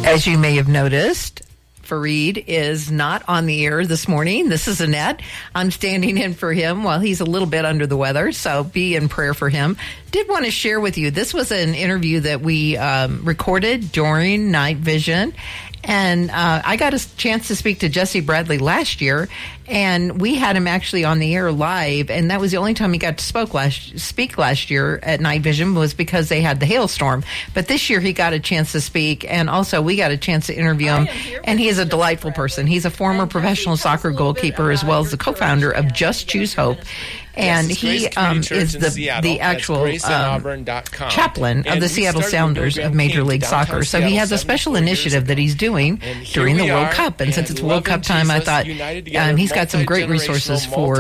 As you may have noticed, Fareed is not on the air this morning. This is Annette. I'm standing in for him while he's a little bit under the weather, so be in prayer for him. Did want to share with you, this was an interview that we recorded during Night Vision, and I got a chance to speak to Jesse Bradley last year, and we had him actually on the air live, and that was the only time he got to speak last year at Night Vision was because they had the hailstorm. But this year he got a chance to speak, and also we got a chance to interview him, and he is a delightful person. He's a former professional soccer goalkeeper as well as the co-founder of Just Choose Hope. And he is the actual chaplain of the Seattle Sounders of Major League Soccer. So he has a special initiative that he's doing during the World Cup. And since it's World Cup time, I thought he's got some great resources for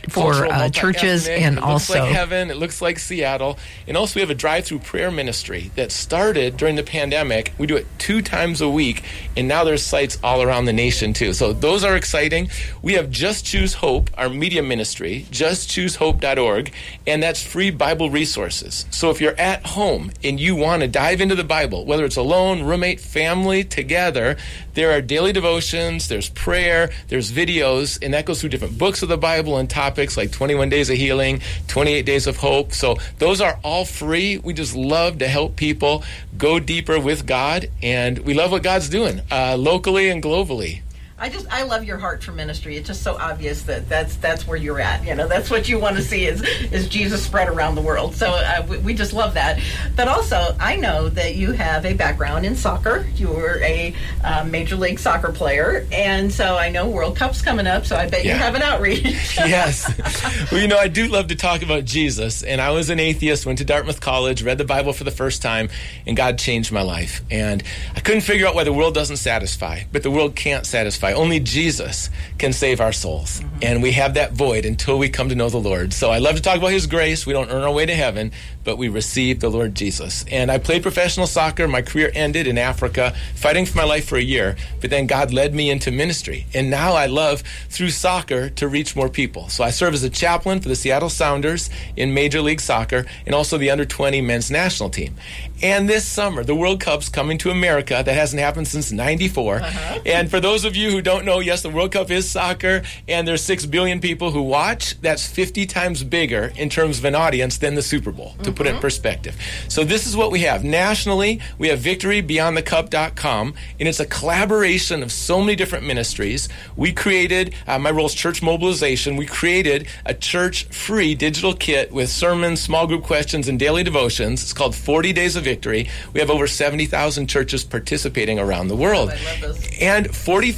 churches and also. It looks like heaven. It looks like Seattle. And also we have a drive-through prayer ministry that started during the pandemic. We do it 2 times a week. And now there's sites all around the nation, too. So those are exciting. We have Just Choose Hope, our media ministry, justchoosehope.org, and that's free Bible resources. So if you're at home and you want to dive into the Bible, whether it's alone, roommate, family, together, there are daily devotions, there's prayer, there's videos, and that goes through different books of the Bible and topics like 21 Days of Healing, 28 Days of Hope. So those are all free. We just love to help people go deeper with God, and we love what God's doing locally and globally. I love your heart for ministry. It's just so obvious that that's where you're at. You know, that's what you want to see is Jesus spread around the world. So we just love that. But also, I know that you have a background in soccer. You were a Major League Soccer player. And so I know World Cup's coming up, so I bet you have an outreach. Yes. Well, you know, I do love to talk about Jesus. And I was an atheist, went to Dartmouth College, read the Bible for the first time, and God changed my life. And I couldn't figure out why the world doesn't satisfy, but the world can't satisfy. Only Jesus can save our souls. Mm-hmm. And we have that void until we come to know the Lord. So I love to talk about His grace. We don't earn our way to heaven, but we receive the Lord Jesus. And I played professional soccer. My career ended in Africa, fighting for my life for a year. But then God led me into ministry. And now I love, through soccer, to reach more people. So I serve as a chaplain for the Seattle Sounders in Major League Soccer and also the under-20 men's national team. And this summer, the World Cup's coming to America. That hasn't happened since '94. Uh-huh. And for those of you who don't know, yes, the World Cup is soccer, and there's 6 billion people who watch. That's 50 times bigger in terms of an audience than the Super Bowl, to put it in perspective. So this is what we have. Nationally, we have victorybeyondthecup.com, and it's a collaboration of so many different ministries. We created, my role is church mobilization. We created a church-free digital kit with sermons, small group questions, and daily devotions. It's called 40 Days of Victory. We have over 70,000 churches participating around the world. Oh, I love this. And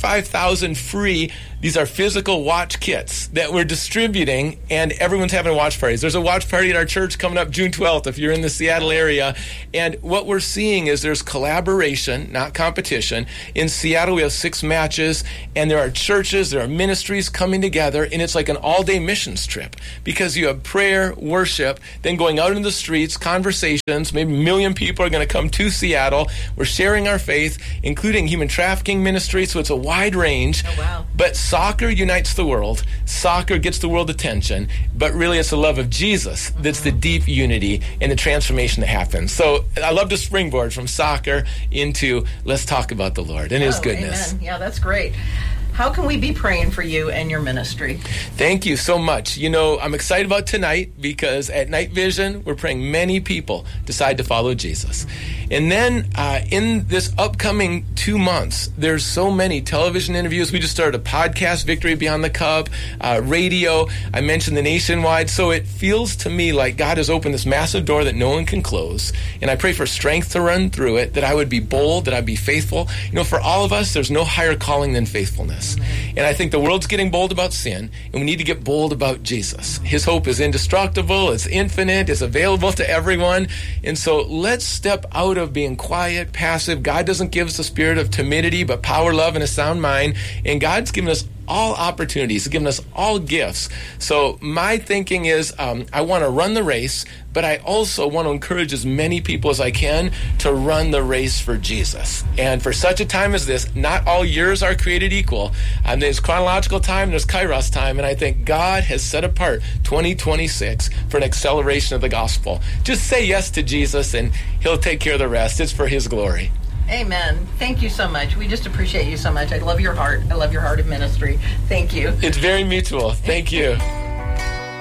45,000 free, these are physical watch kits that we're distributing, and everyone's having watch parties. There's a watch party at our church coming up June 12th if you're in the Seattle area. And what we're seeing is there's collaboration, not competition. In Seattle, we have 6 matches, and there are churches, there are ministries coming together, and it's like an all-day missions trip because you have prayer, worship, then going out into the streets, conversations. Maybe 1 million people are going to come to Seattle. We're sharing our faith, including human trafficking ministry, so it's a wide range. Oh, wow. But soccer unites the world. Soccer gets the world attention, but really it's the love of Jesus that's the deep unity and the transformation that happens. So I love to springboard from soccer into let's talk about the Lord and His goodness. Amen. Yeah, that's great. How can we be praying for you and your ministry? Thank you so much. You know, I'm excited about tonight because at Night Vision, we're praying many people decide to follow Jesus. And then in this upcoming 2 months, there's so many television interviews. We just started a podcast, Victory Beyond the Cup, radio. I mentioned the Nationwide. So it feels to me like God has opened this massive door that no one can close. And I pray for strength to run through it, that I would be bold, that I'd be faithful. You know, for all of us, there's no higher calling than faithfulness. And I think the world's getting bold about sin, and we need to get bold about Jesus. His hope is indestructible, it's infinite, it's available to everyone. And so let's step out of being quiet, passive. God doesn't give us a spirit of timidity, but power, love, and a sound mind. And God's given us all opportunities. He's given us all gifts. So my thinking is I want to run the race, but I also want to encourage as many people as I can to run the race for Jesus. And for such a time as this, not all years are created equal. There's chronological time, there's kairos time, and I think God has set apart 2026 for an acceleration of the gospel. Just say yes to Jesus, and He'll take care of the rest. It's for His glory. Amen. Thank you so much. We just appreciate you so much. I love your heart. I love your heart of ministry. Thank you. It's very mutual. Thank you.